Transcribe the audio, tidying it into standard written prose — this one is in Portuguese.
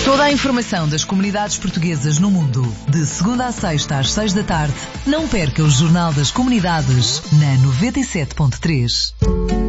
Toda a informação das comunidades portuguesas no mundo, de segunda a sexta às 6 da tarde. Não perca o Jornal das Comunidades na 97.3.